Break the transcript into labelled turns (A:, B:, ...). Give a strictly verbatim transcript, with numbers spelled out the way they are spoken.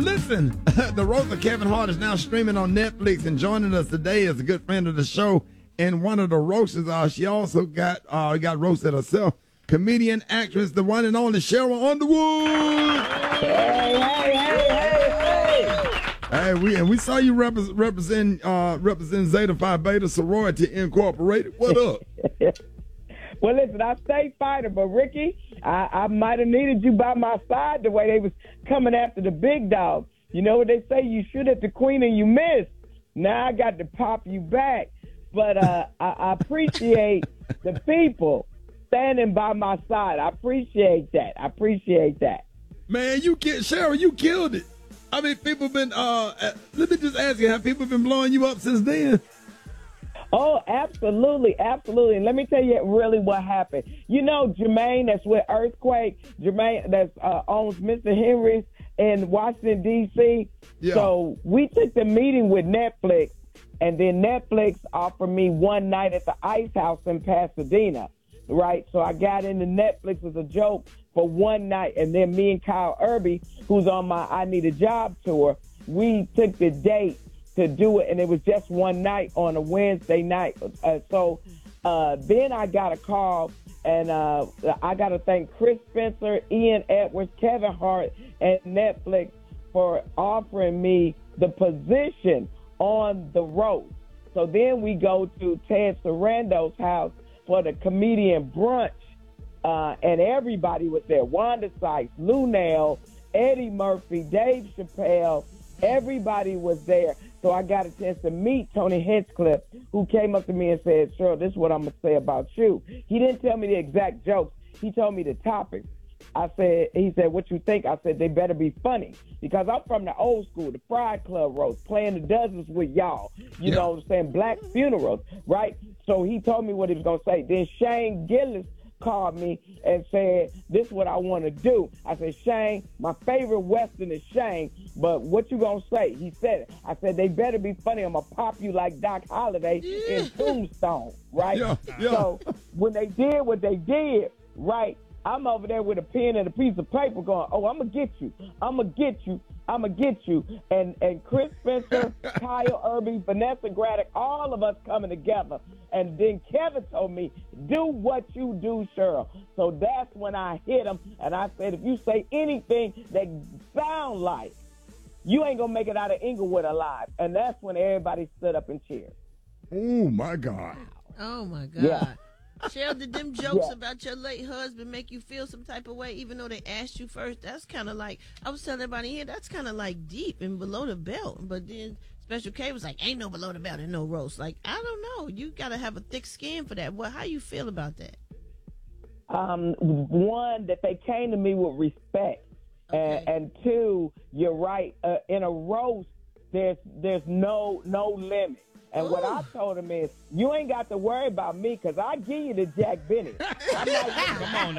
A: listen, the roast of Kevin Hart is now streaming on Netflix, and joining us today is a good friend of the show and one of the roasters. Uh, she also got uh, got roasted herself. Comedian, actress, the one and only Cheryl Underwood.
B: Hey, hey, hey, hey, hey.
A: Hey, we and we saw you repre- represent uh, represent Zeta Phi Beta Sorority Incorporated. What up?
B: Well, listen, I stay fighter, but Ricky, I, I might have needed you by my side the way they was coming after the big dog. You know what they say? You shoot at the queen and you miss. Now I got to pop you back. But uh, I, I appreciate the people standing by my side. I appreciate that. I appreciate that.
A: Man, you get Cheryl, you killed it. I mean, people been. Uh, let me just ask you, have people been blowing you up since then?
B: Oh, absolutely, absolutely. And let me tell you really what happened. You know, Jermaine, that's with Earthquake. Jermaine, that's uh, owns Mister Henry's in Washington, D C.
A: Yeah.
B: So we took the meeting with Netflix, and then Netflix offered me one night at the Ice House in Pasadena, right? So I got into Netflix as a joke for one night, and then me and Kyle Irby, who's on my I Need a Job tour, we took the date to do it, and it was just one night on a Wednesday night. Uh, so uh, then I got a call, and uh, I got to thank Chris Spencer, Ian Edwards, Kevin Hart, and Netflix for offering me the position on the road. So then we go to Ted Sarando's house for the comedian brunch, uh, and everybody was there. Wanda Sykes, Lou Nell, Eddie Murphy, Dave Chappelle, everybody was there. So I got a chance to meet Tony Hinchcliffe, who came up to me and said, Cheryl, this is what I'm going to say about you. He didn't tell me the exact jokes. He told me the topics. I said, he said, what you think? I said, they better be funny, because I'm from the old school, the Pride Club roast, playing the dozens with y'all, you
A: yeah.
B: know what I'm saying, black funerals, right? So he told me what he was going to say. Then Shane Gillis called me and said, this is what I want to do. I said, Shane, my favorite Western is Shane, but what you going to say? He said it. I said, they better be funny. I'm going to pop you like Doc Holliday
A: yeah.
B: in Tombstone, right?
A: Yeah, yeah.
B: So when they did what they did, right, I'm over there with a pen and a piece of paper going, oh, I'm going to get you. I'm going to get you. I'm going to get you. And and Chris Spencer, Kyle Irby, Vanessa Graddock, all of us coming together. And then Kevin told me, do what you do, Cheryl. So that's when I hit him. And I said, if you say anything that sound like, you ain't going to make it out of Inglewood alive. And that's when everybody stood up and cheered.
A: Oh, my God.
C: Oh, my God.
B: Yeah.
C: Cheryl, did them jokes
B: Yeah.
C: about your late husband make you feel some type of way, even though they asked you first? That's kind of like, I was telling everybody here, that's kind of like deep and below the belt. But then Special K was like, ain't no below the belt and no roast. Like, I don't know. You got to have a thick skin for that. Well, how you feel about that?
B: Um, one, that they came to me with respect.
C: Okay.
B: And, and two, you're right. Uh, in a roast, there's there's no no limit. And
C: Ooh.
B: what I told him is, you ain't got to worry about me, because I give you the Jack Benny. I'm not,
D: Come on